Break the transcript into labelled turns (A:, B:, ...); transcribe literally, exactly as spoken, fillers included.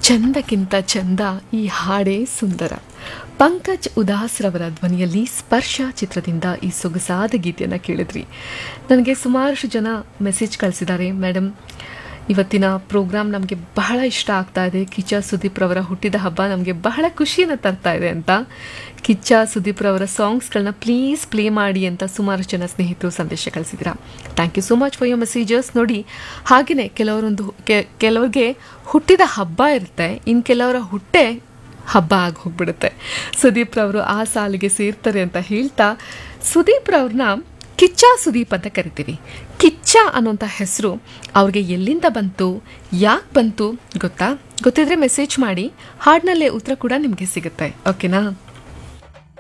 A: ಚಂದಕ್ಕಿಂತ ಚಂದ ಈ ಹಾಡೇ ಸುಂದರ. ಪಂಕಜ್ ಉದಾಸ್ ರವರ ಧ್ವನಿಯಲ್ಲಿ ಸ್ಪರ್ಶ ಚಿತ್ರದಿಂದ ಈ ಸೊಗಸಾದ ಗೀತೆಯನ್ನು ಕೇಳಿದ್ರಿ. ನನಗೆ ಸುಮಾರಷ್ಟು ಜನ ಮೆಸೇಜ್ ಕಳಿಸಿದ್ದಾರೆ, ಮೇಡಮ್ ಇವತ್ತಿನ ಪ್ರೋಗ್ರಾಮ್ ನಮಗೆ ಬಹಳ ಇಷ್ಟ ಆಗ್ತಾ ಇದೆ, ಕಿಚ್ಚ ಸುದೀಪ್ ರವರ ಹುಟ್ಟಿದ ಹಬ್ಬ ನಮಗೆ ಬಹಳ ಖುಷಿಯನ್ನು ತರ್ತಾ ಇದೆ ಅಂತ. ಕಿಚ್ಚ ಸುದೀಪ್ ರವರ ಸಾಂಗ್ಸ್ಗಳನ್ನ ಪ್ಲೀಸ್ ಪ್ಲೇ ಮಾಡಿ ಅಂತ ಸುಮಾರು ಜನ ಸ್ನೇಹಿತರು ಸಂದೇಶ ಕಳಿಸಿದ್ದೀರಾ. Thank you so much for your messages. ನೋಡಿ, ಹಾಗೆಯೇ ಕೆಲವರೊಂದು ಕೆಲವ್ರಿಗೆ ಹುಟ್ಟಿದ ಹಬ್ಬ ಇರುತ್ತೆ, ಇನ್ನು ಕೆಲವರ ಹುಟ್ಟೆ ಹಬ್ಬ ಆಗಿ ಹೋಗ್ಬಿಡುತ್ತೆ. ಸುದೀಪ್ ರವರು ಆ ಸಾಲಿಗೆ ಸೇರ್ತಾರೆ ಅಂತ ಹೇಳ್ತಾ, ಸುದೀಪ್ ರವ್ರನ್ನ ಕಿಚ್ಚ ಸುದೀಪ್ ಅಂತ ಕರಿತೀವಿ. ಕಿಚ್ಚ ಅನ್ನೋಂಥ ಹೆಸರು ಅವ್ರಿಗೆ ಎಲ್ಲಿಂದ ಬಂತು, ಯಾಕೆ ಬಂತು ಗೊತ್ತಾ? ಗೊತ್ತಿದ್ರೆ ಮೆಸೇಜ್ ಮಾಡಿ, ಹಾಡಿನಲ್ಲೇ ಉತ್ತರ ಕೂಡ ನಿಮಗೆ ಸಿಗುತ್ತೆ. ಓಕೆನಾ?